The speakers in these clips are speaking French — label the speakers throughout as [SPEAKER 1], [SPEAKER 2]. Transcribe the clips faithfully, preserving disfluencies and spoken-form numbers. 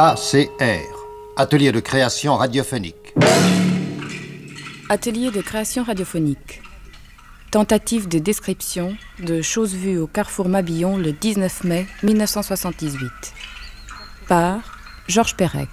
[SPEAKER 1] A C R, Atelier de création radiophonique.
[SPEAKER 2] Atelier de création radiophonique. Tentative de description de choses vues au carrefour Mabillon le dix-neuf mai mille neuf cent soixante-dix-huit. Par Georges Perec.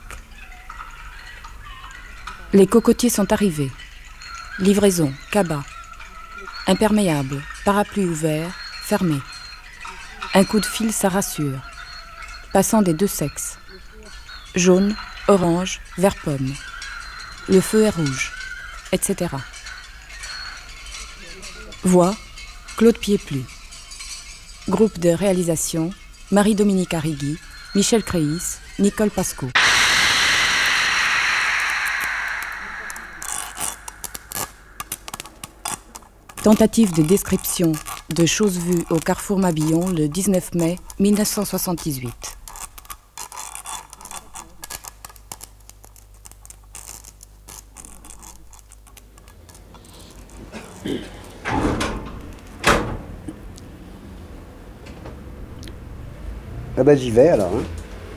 [SPEAKER 2] Les cocotiers sont arrivés. Livraison, cabas. Imperméable, parapluie ouvert, fermé. Un coup de fil, ça rassure. Passant des deux sexes. Jaune, orange, vert pomme. Le feu est rouge, et cetera. Voix, Claude Pieplu. Groupe de réalisation, Marie-Dominique Arrigui, Michel Créis, Nicole Pasco. Tentative de description de choses vues au carrefour Mabillon le dix-neuf mai mille neuf cent soixante-dix-huit.
[SPEAKER 3] Ah bah j'y vais alors. Hein.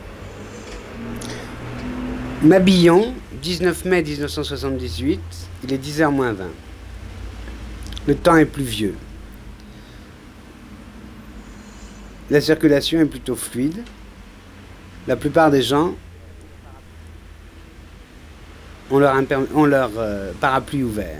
[SPEAKER 3] Mabillon, dix-neuf mai mille neuf cent soixante-dix-huit, il est dix heures moins vingt. Le temps est pluvieux. La circulation est plutôt fluide. La plupart des gens ont leur, imper- ont leur euh, parapluie ouvert.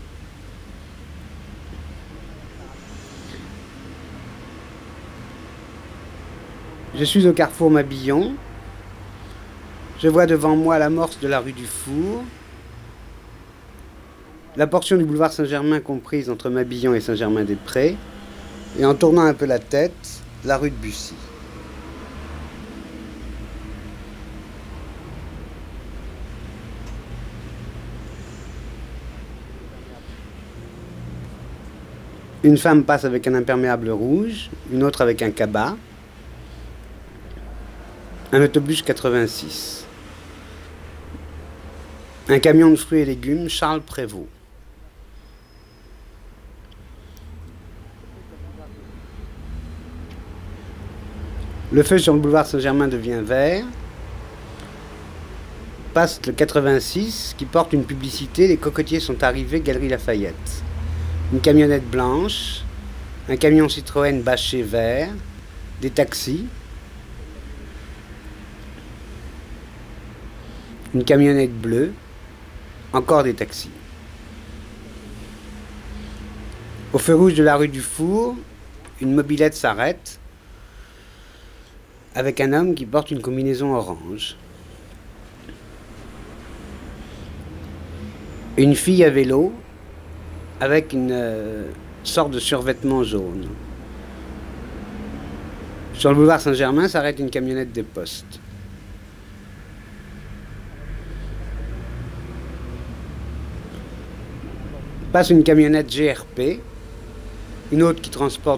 [SPEAKER 3] Je suis au carrefour Mabillon. Je vois devant moi l'amorce de la rue du Four, la portion du boulevard Saint-Germain comprise entre Mabillon et Saint-Germain-des-Prés, et en tournant un peu la tête, la rue de Bussy. Une femme passe avec un imperméable rouge, une autre avec un cabas, un autobus quatre-vingt-six, un camion de fruits et légumes Charles Prévost. Le feu sur le boulevard Saint-Germain devient vert. Passe le quatre-vingt-six qui porte une publicité « Les cocotiers sont arrivés, Galerie Lafayette ». Une camionnette blanche, un camion Citroën bâché vert, des taxis, une camionnette bleue, encore des taxis. Au feu rouge de la rue du Four, une mobilette s'arrête avec un homme qui porte une combinaison orange. Une fille à vélo avec une euh, sorte de survêtement jaune. Sur le boulevard Saint-Germain s'arrête une camionnette des postes. Passe une camionnette G R P, une autre qui transporte